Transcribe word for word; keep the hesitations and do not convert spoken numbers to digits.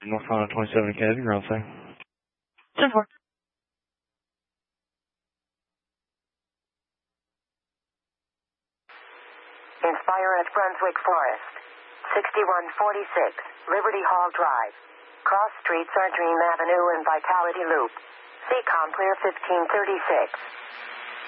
North Carolina twenty-seven Academy, you're on site. ten four. Inspire at Brunswick Forest. sixty-one forty-six, Liberty Hall Drive. Cross streets are Dream Avenue and Vitality Loop. C COM clear fifteen thirty-six.